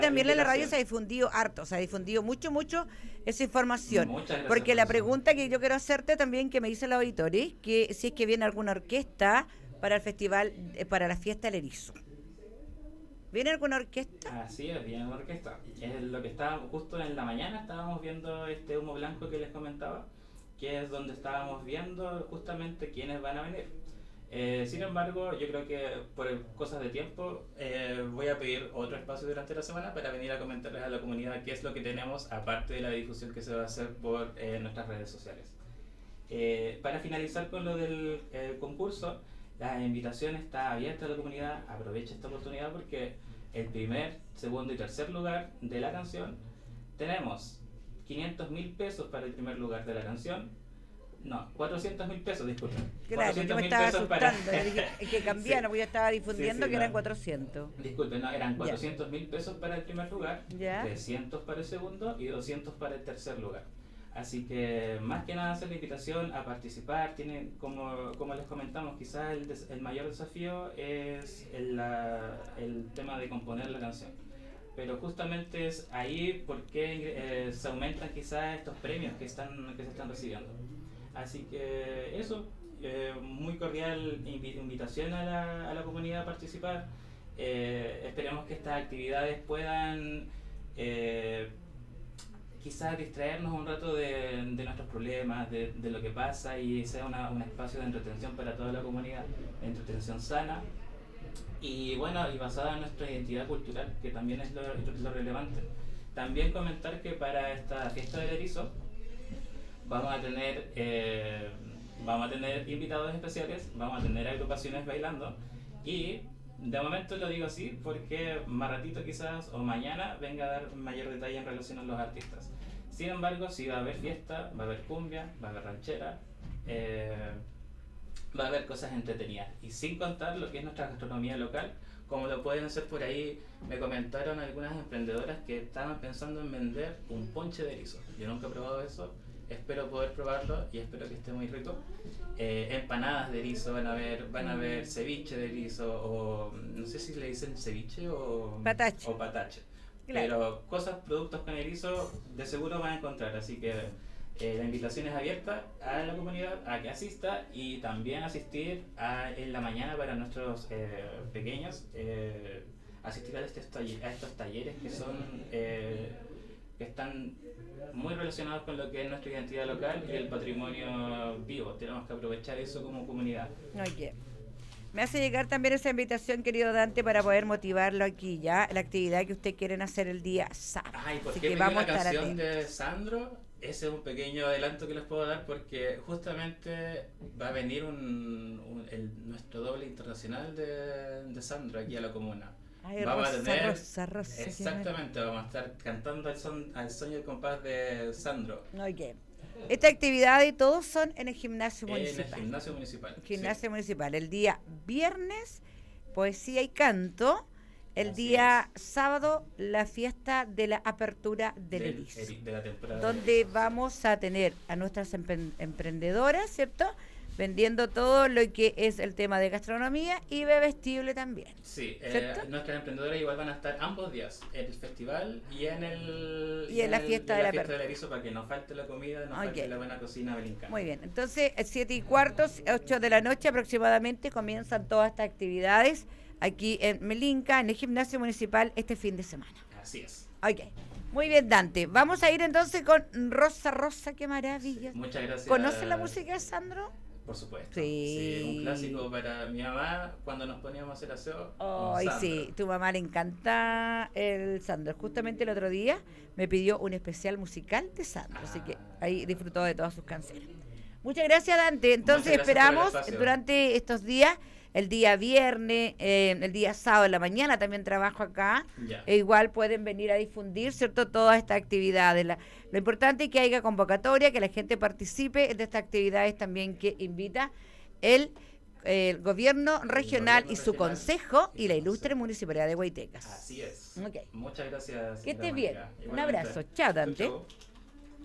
También en la radio se ha difundido harto, se ha difundido mucho esa información. Muchas gracias Porque por la eso. pregunta que yo quiero hacerte también, que me dicen los auditores, que si es que viene alguna orquesta para el festival, para la fiesta del erizo. ¿Viene alguna orquesta? Así es, bien una orquesta. Es lo que estábamos justo en la mañana, estábamos viendo este humo blanco que les comentaba, que es donde estábamos viendo justamente quiénes van a venir. Sin embargo, yo creo que por cosas de tiempo voy a pedir otro espacio durante la semana para venir a comentarles a la comunidad qué es lo que tenemos, aparte de la difusión que se va a hacer por nuestras redes sociales. Para finalizar con lo del concurso, la invitación está abierta a la comunidad. Aprovecha esta oportunidad porque el primer, segundo y tercer lugar de la canción tenemos 500.000 pesos para el primer lugar de la canción. No, 400.000 pesos, disculpen. Claro, yo me 400.000 estaba pesos para... asustando, le dije que cambiaron, Sí. porque yo estaba difundiendo Sí, que no. eran 400. Disculpen, no, eran Ya. 400.000 pesos para el primer lugar, Ya. 300 para el segundo y 200 para el tercer lugar. Así que más que nada hacer la invitación a participar. Tienen, como les comentamos, quizás el mayor desafío es el tema de componer la canción. Pero justamente es ahí porque se aumentan quizás estos premios que se están recibiendo. Así que eso, muy cordial invitación a la comunidad a participar. Esperemos que estas actividades puedan quizás distraernos un rato de nuestros problemas, de lo que pasa, y sea un espacio de entretención para toda la comunidad, entretención sana y bueno, y basada en nuestra identidad cultural, que también es lo relevante. También comentar que para esta fiesta del erizo vamos a tener invitados especiales, vamos a tener agrupaciones bailando, y de momento lo digo así porque más ratito quizás o mañana venga a dar mayor detalle en relación a los artistas. Sin embargo, sí va a haber fiesta, va a haber cumbia, va a haber ranchera, va a haber cosas entretenidas, y sin contar lo que es nuestra gastronomía local, como lo pueden hacer por ahí. Me comentaron algunas emprendedoras que estaban pensando en vender un ponche de erizo. Yo nunca he probado eso, espero poder probarlo y espero que esté muy rico. Empanadas de erizo van a haber ceviche de erizo, o no sé si le dicen ceviche o Patache. o patache. Claro. Pero productos con erizo de seguro van a encontrar, así que la invitación es abierta a la comunidad a que asista, y también asistir en la mañana para nuestros pequeños, asistir a estos talleres que son que están muy relacionados con lo que es nuestra identidad local y el patrimonio vivo. Tenemos que aprovechar eso como comunidad. Oye, me hace llegar también esa invitación, querido Dante, para poder motivarlo aquí ya, la actividad que ustedes quieren hacer el día sábado. Ay, ¿por Así qué que pidió vamos la a estar canción atentos. de Sandro? Ese es un pequeño adelanto que les puedo dar, porque justamente va a venir nuestro doble internacional de Sandro aquí a la comuna. Ay, Vamos a Rosa, tener, Rosa, qué exactamente, vamos a estar cantando al son y el compás de Sandro Oye, esta actividad y todos son en el gimnasio en el municipal. gimnasio municipal. Gimnasio municipal. El día viernes, poesía y canto. El Así día sábado, la fiesta de la apertura del erizo, de la temporada. donde del erizo, vamos a tener a nuestras emprendedoras, ¿cierto? Vendiendo todo lo que es el tema de gastronomía y bebestible también. Sí, ¿cierto? nuestras emprendedoras igual van a estar ambos días, en el festival y en la fiesta de la apertura. del erizo, para que no falte la comida, no Ok. falte la buena cocina belincana. Muy bien, entonces 7:15, 8 de la noche aproximadamente comienzan todas estas actividades aquí en Melinca, en el gimnasio municipal, este fin de semana. Así es. Ok, muy bien, Dante. Vamos a ir entonces con Rosa, qué maravilla. Muchas gracias. ¿Conoces la música de Sandro? Por supuesto. Sí. Un clásico para mi mamá cuando nos poníamos a hacer aseo. Ay, sí, tu mamá le encanta el Sandro. Justamente el otro día me pidió un especial musical de Sandro, así que ahí disfrutó de todas sus canciones. Muchas gracias, Dante. Entonces Muchas gracias por el esperamos espacio. durante estos días, el día viernes, el día sábado en la mañana también trabajo acá. Ya. E igual pueden venir a difundir, ¿cierto?, todas estas actividades. Lo importante es que haya convocatoria, que la gente participe de estas actividades también que invita el gobierno regional y su consejo y la ilustre municipalidad de Huaytecas. Así es. Ok. Muchas gracias. Que señora estés bien. Mónica. Un Igualmente. abrazo. Chao, Dante. Chau, chau.